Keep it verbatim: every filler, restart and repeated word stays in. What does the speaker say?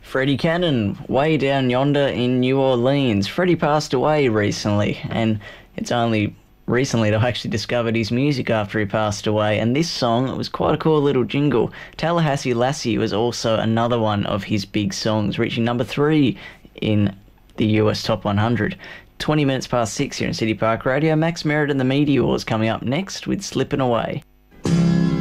Freddie Cannon, way down yonder in New Orleans. Freddie passed away recently, and it's only recently that I actually discovered his music after he passed away. And this song was quite a cool little jingle. Tallahassee Lassie was also another one of his big songs, reaching number three in the U S Top one hundred. twenty minutes past six here in City Park Radio. Max Merritt and the Meteors coming up next with Slippin' Away.